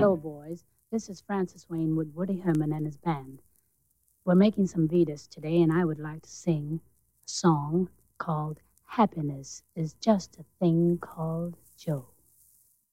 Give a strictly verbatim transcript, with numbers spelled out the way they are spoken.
Hello, boys. This is Francis Wayne with Woody Herman and his band. We're making some Vedas today, and I would like to sing a song called Happiness is Just a Thing Called Joe.